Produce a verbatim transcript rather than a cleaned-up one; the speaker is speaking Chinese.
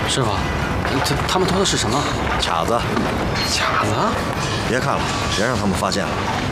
师傅，他他们偷的是什么？ 卡子。 卡子？ 别看了，别让他们发现了。